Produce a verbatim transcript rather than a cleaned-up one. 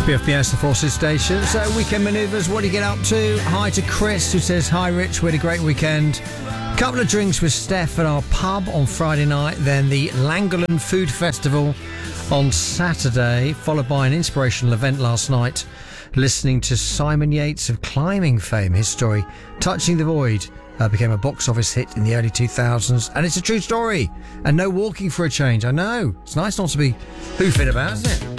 B F B S, the Forces Station. So, weekend manoeuvres, what do you get up to? Hi to Chris, who says, hi Rich, we had a great weekend. Couple of drinks with Steph at our pub on Friday night, then the Llangollen Food Festival on Saturday, followed by an inspirational event last night, listening to Simon Yates of climbing fame. His story, Touching the Void, uh, became a box office hit in the early two thousands, and it's a true story. And no walking for a change. I know, it's nice not to be hoofing about, isn't it?